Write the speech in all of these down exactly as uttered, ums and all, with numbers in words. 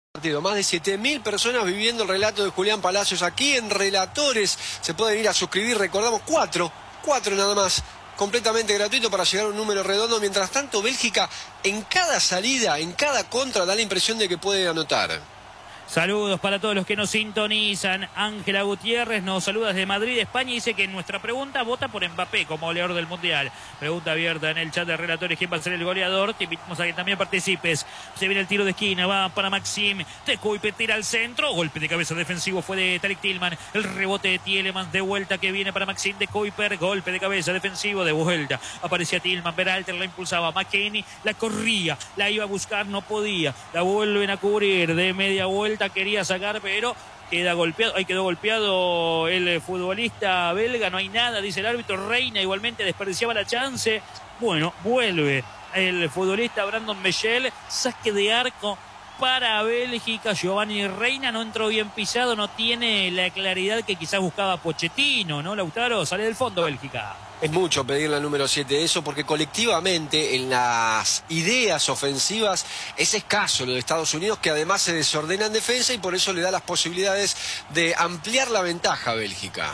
Partido. Más de siete mil personas viviendo el relato de Julián Palacios aquí en Relatores. Se pueden ir a suscribir, recordamos, cuatro, cuatro nada más, completamente gratuito para llegar a un número redondo. Mientras tanto, Bélgica en cada salida, en cada contra, da la impresión de que puede anotar. Saludos para todos los que nos sintonizan. Ángela Gutiérrez nos saluda desde Madrid, España, y dice que en nuestra pregunta vota por Mbappé como goleador del Mundial. Pregunta abierta en el chat de Relatores: ¿quién va a ser el goleador? Te invitamos a que también participes. Se viene el tiro de esquina, va para Maxim. De Kuiper tira al centro. Golpe de cabeza defensivo fue de Tarik Tillman. El rebote de Tielemans de vuelta que viene para Maxim de Kuiper. Golpe de cabeza defensivo de vuelta. Aparecía Tillman, Berhalter la impulsaba. McKennie la corría, la iba a buscar, no podía. La vuelven a cubrir de media vuelta. Quería sacar, pero queda golpeado. Ahí quedó golpeado el futbolista belga. No hay nada, dice el árbitro. Reina igualmente desperdiciaba la chance. Bueno, vuelve el futbolista Brandon Michel. Saque de arco para Bélgica. Giovanni Reina no entró bien pisado, no tiene la claridad que quizás buscaba Pochettino, ¿no, Lautaro? Sale del fondo Bélgica. Es mucho pedirle al número siete eso, porque colectivamente en las ideas ofensivas es escaso lo de Estados Unidos, que además se desordena en defensa y por eso le da las posibilidades de ampliar la ventaja a Bélgica.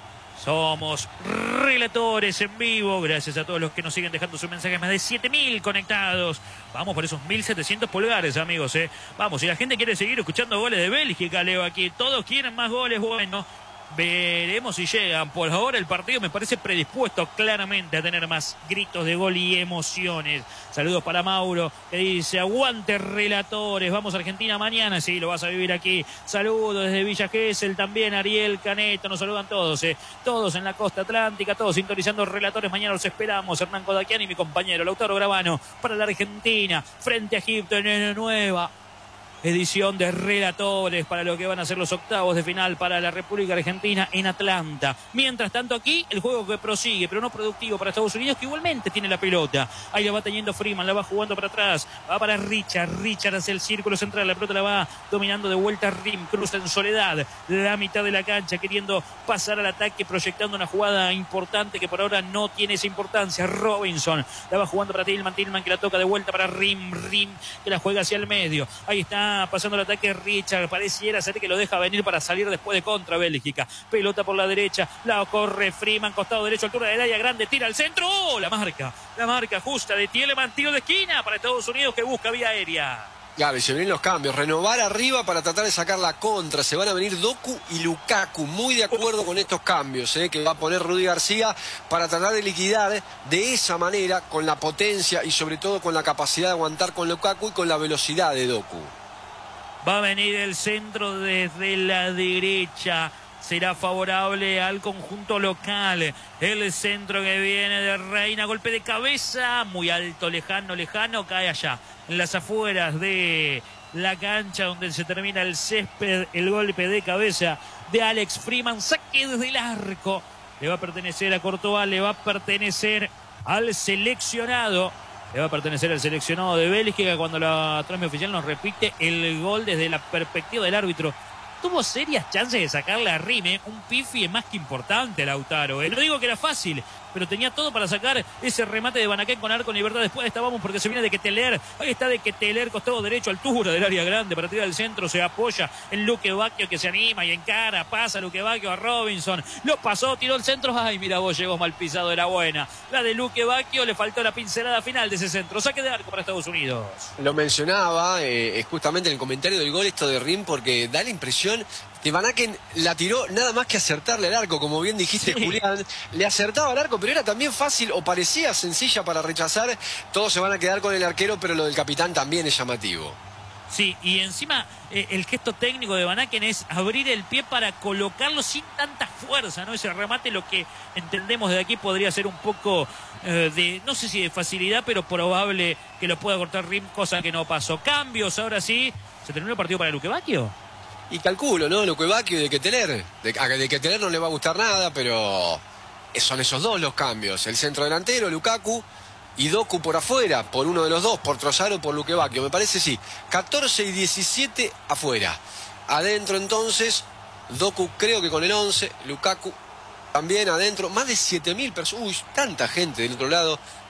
Somos Relatores en vivo. Gracias a todos los que nos siguen dejando sus mensajes. Más de siete mil conectados. Vamos por esos mil setecientos pulgares, amigos. ¿eh? Vamos, si la gente quiere seguir escuchando goles de Bélgica, leo aquí. Todos quieren más goles. Bueno, veremos si llegan. Por ahora el partido me parece predispuesto claramente a tener más gritos de gol y emociones. Saludos para Mauro, que dice: aguante Relatores, vamos a Argentina mañana. Sí, lo vas a vivir aquí. Saludos desde Villa Gesell también. Ariel Caneto, nos saludan todos, eh. todos en la costa atlántica, todos sintonizando Relatores. Mañana los esperamos. Hernán Kodakian y mi compañero Lautaro Gravano para la Argentina frente a Egipto en una nueva edición de Relatores para lo que van a ser los octavos de final para la República Argentina en Atlanta. Mientras tanto aquí el juego que prosigue, pero no productivo para Estados Unidos, que igualmente tiene la pelota. Ahí la va teniendo Freeman, la va jugando para atrás, va para Richard, Richard hacia el círculo central, la pelota la va dominando de vuelta Rim, cruza en soledad la mitad de la cancha, queriendo pasar al ataque, proyectando una jugada importante que por ahora no tiene esa importancia. Robinson la va jugando para Tillman, Tillman que la toca de vuelta para Rim, Rim que la juega hacia el medio. Ahí está pasando el ataque Richard, pareciera ser que lo deja venir para salir después de contra Bélgica. Pelota por la derecha, la corre Freeman, costado derecho, altura del área grande, tira al centro. ¡Oh! La marca, la marca justa de Tielemans, tiro de esquina para Estados Unidos que busca vía aérea. Claro, y se vienen los cambios, renovar arriba para tratar de sacar la contra. Se van a venir Doku y Lukaku, muy de acuerdo con estos cambios ¿eh? que va a poner Rudy García para tratar de liquidar de esa manera, con la potencia y sobre todo con la capacidad de aguantar con Lukaku y con la velocidad de Doku. Va a venir el centro desde la derecha. Será favorable al conjunto local. El centro que viene de Reina. Golpe de cabeza. Muy alto, lejano, lejano. Cae allá, en las afueras de la cancha donde se termina el césped. El golpe de cabeza de Alex Freeman. Saque desde el arco. Le va a pertenecer a Courtois. Le va a pertenecer al seleccionado. Le va a pertenecer al seleccionado de Bélgica. Cuando la transmisión oficial nos repite el gol desde la perspectiva del árbitro. Tuvo serias chances de sacarle a Rime. Un pifi es más que importante, Lautaro. ¿eh? No digo que era fácil, pero tenía todo para sacar ese remate de Van Aken con arco en libertad. Después estábamos porque se viene de Ketelaere. Ahí está de Ketelaere, costado derecho, altura del área grande para tirar al centro. Se apoya en Luque Bacchio que se anima y encara. Pasa Luque Bacchio a Robinson. Lo pasó, tiró el centro. Ay, mira vos, llegó mal pisado, era buena. La de Luque Bacchio, le faltó la pincelada final de ese centro. Saque de arco para Estados Unidos. Lo mencionaba eh, justamente en el comentario del gol esto de Rim, porque da la impresión que Van Aken la tiró nada más que acertarle al arco, como bien dijiste, sí. Julián, le acertaba al arco, pero era también fácil o parecía sencilla para rechazar. Todos se van a quedar con el arquero, pero lo del capitán también es llamativo. Sí, y encima eh, el gesto técnico de Van Aken es abrir el pie para colocarlo sin tanta fuerza, ¿no? Ese remate, lo que entendemos de aquí podría ser un poco eh, de, no sé si de facilidad, pero probable que lo pueda cortar Rim, cosa que no pasó. Cambios, ahora sí, ¿se terminó el partido para Luque Bacchio? Y calculo, ¿no? Luque Bacchio y de Ketelaere. De, de Ketelaere no le va a gustar nada, pero son esos dos los cambios. El centro delantero, Lukaku, y Doku por afuera, por uno de los dos, por Trossard o por Luque Bacchio. Me parece, sí. catorce y diecisiete afuera. Adentro, entonces, Doku creo que con el once, Lukaku también adentro. Más de siete mil personas. Uy, tanta gente del otro lado.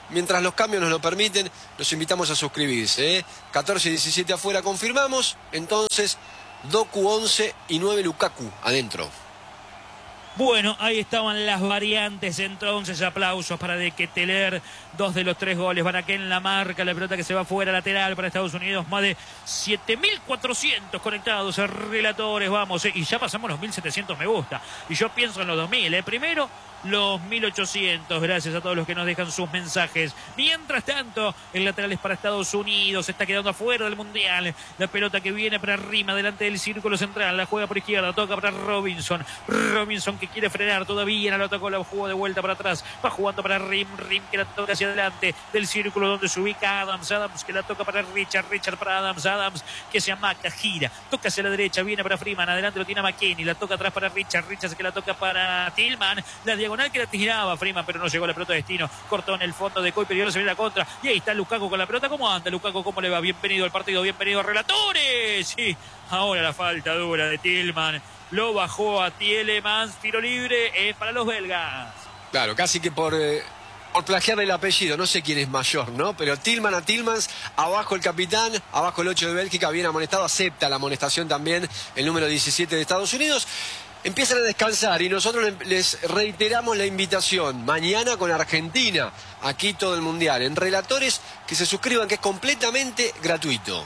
mientras los cambios nos lo permiten, los invitamos a suscribirse. ¿eh? catorce y diecisiete afuera confirmamos, entonces Doku once y nueve Lukaku adentro. Bueno, ahí estaban las variantes, entonces aplausos para De Ketelaere, dos de los tres goles van aquí en la marca, la pelota que se va fuera lateral para Estados Unidos, más de siete mil cuatrocientos conectados, relatores, vamos, eh, y ya pasamos los mil setecientos me gusta, y yo pienso en los dos mil, eh, primero los mil ochocientos, gracias a todos los que nos dejan sus mensajes. Mientras tanto, el lateral es para Estados Unidos, se está quedando afuera del Mundial, la pelota que viene para Rima, delante del círculo central, la juega por izquierda, toca para Robinson, Robinson que quiere frenar, todavía no lo tocó, la jugó de vuelta para atrás, va jugando para Rim, Rim que la toca hacia adelante del círculo donde se ubica Adams, Adams que la toca para Richard, Richard para Adams, Adams que se amaca, gira, toca hacia la derecha, viene para Freeman, adelante lo tiene McKennie, la toca atrás para Richard, Richard que la toca para Tillman, la diagonal que la tiraba Freeman, pero no llegó la pelota de destino, cortó en el fondo de Kuiper y ahora se viene la contra, y ahí está Lukaku con la pelota. ¿Cómo anda Lukaku? ¿Cómo le va? Bienvenido al partido, bienvenido a Relatores. Sí, ahora la falta dura de Tillman, lo bajó a Tielemans, tiro libre, es para los belgas. Claro, casi que por... Eh... por plagiar el apellido, no sé quién es mayor, ¿no? Pero Tillman a Tillmans, abajo el capitán, abajo el ocho de Bélgica, bien amonestado, acepta la amonestación también el número diecisiete de Estados Unidos. Empiezan a descansar y nosotros les reiteramos la invitación. Mañana con Argentina, aquí todo el Mundial. En Relatores, que se suscriban, que es completamente gratuito.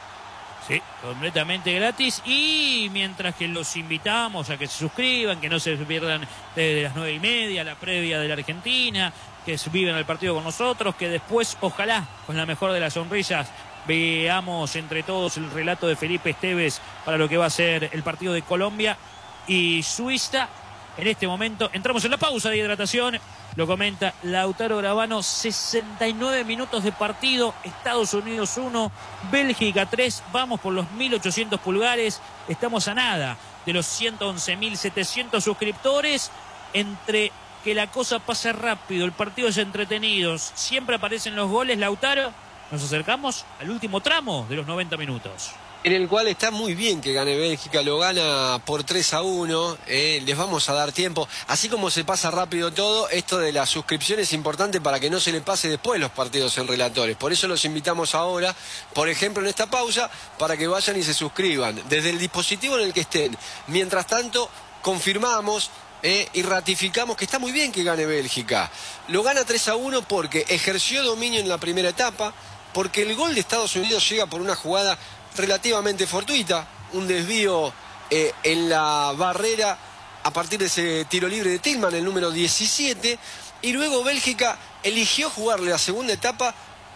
Sí, completamente gratis. Y mientras que los invitamos a que se suscriban, que no se pierdan desde las nueve y media, la previa de la Argentina, que viven el partido con nosotros, que después, ojalá, con la mejor de las sonrisas, veamos entre todos el relato de Felipe Esteves para lo que va a ser el partido de Colombia y Suiza. En este momento entramos en la pausa de hidratación, lo comenta Lautaro Gravano, sesenta y nueve minutos de partido, Estados Unidos uno, Bélgica tres, vamos por los mil ochocientos pulgares, estamos a nada de los ciento once mil setecientos suscriptores. Entre que la cosa pasa rápido, el partido es entretenido, siempre aparecen los goles, Lautaro, nos acercamos al último tramo de los noventa minutos. En el cual está muy bien que gane Bélgica, lo gana por tres a uno, eh, les vamos a dar tiempo. Así como se pasa rápido todo, esto de la suscripción es importante para que no se le pase después los partidos en Relatores. Por eso los invitamos ahora, por ejemplo en esta pausa, para que vayan y se suscriban, desde el dispositivo en el que estén. Mientras tanto, confirmamos... Eh, y ratificamos que está muy bien que gane Bélgica. Lo gana tres a uno porque ejerció dominio en la primera etapa, porque el gol de Estados Unidos llega por una jugada relativamente fortuita, un desvío eh, en la barrera a partir de ese tiro libre de Tillman, el número diecisiete, y luego Bélgica eligió jugarle la segunda etapa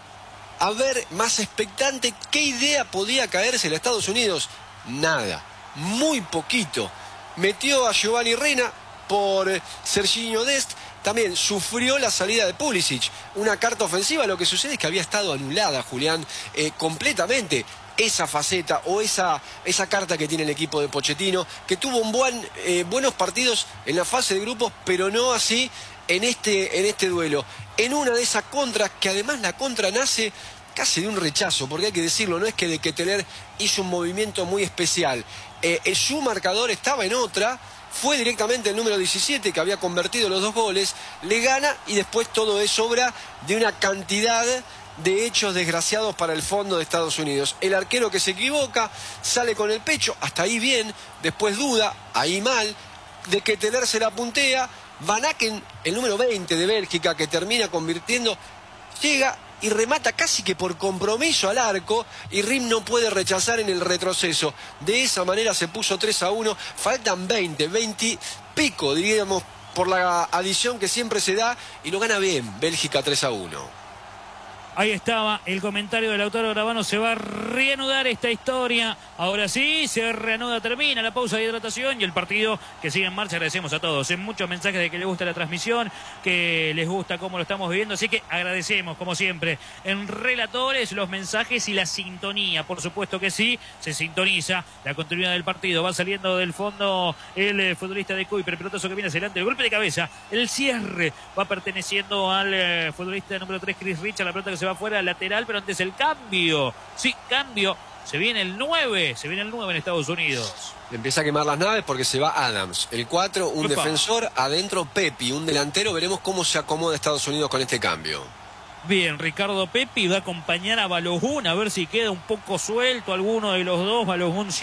a ver más expectante qué idea podía caerse a Estados Unidos. Nada, muy poquito. Metió a Giovanni Reina por Serginho Dest, también sufrió la salida de Pulisic, una carta ofensiva. Lo que sucede es que había estado anulada, Julián, eh, completamente esa faceta o esa, esa carta que tiene el equipo de Pochettino, que tuvo un buen, eh, buenos partidos en la fase de grupos, pero no así en este, en este duelo. En una de esas contras, que además la contra nace casi de un rechazo, porque hay que decirlo, no es que De Ketelaere hizo un movimiento muy especial. Eh, su marcador estaba en otra, fue directamente el número diecisiete que había convertido los dos goles, le gana y después todo es obra de una cantidad de hechos desgraciados para el fondo de Estados Unidos. El arquero que se equivoca, sale con el pecho, hasta ahí bien, después duda, ahí mal, De Ketelaere se la puntea, Van Aken, el número veinte de Bélgica, que termina convirtiendo, llega y remata casi que por compromiso al arco, y Rim no puede rechazar en el retroceso. De esa manera se puso tres a uno, faltan veinte, veinte pico, diríamos, por la adición que siempre se da, y lo gana bien Bélgica tres a uno. Ahí estaba el comentario de Lautaro Gravano. Se va a reanudar esta historia. Ahora sí, se reanuda, termina la pausa de hidratación y el partido que sigue en marcha. Agradecemos a todos. En muchos mensajes de que les gusta la transmisión, que les gusta cómo lo estamos viviendo. Así que agradecemos, como siempre, en Relatores, los mensajes y la sintonía. Por supuesto que sí, se sintoniza la continuidad del partido. Va saliendo del fondo el eh, futbolista de Kuiper. Pelotazo que viene hacia adelante. El golpe de cabeza. El cierre va perteneciendo al eh, futbolista número tres, Chris Richard. La pelota que se va afuera, lateral, pero antes el cambio. Sí, cambio. Se viene el nueve. Se viene el nueve en Estados Unidos. Empieza a quemar las naves porque se va Adams. El cuatro, un Opa. defensor. Adentro Pepi, un delantero. Veremos cómo se acomoda Estados Unidos con este cambio. Bien, Ricardo Pepi va a acompañar a Balogun, a ver si queda un poco suelto alguno de los dos. Balogun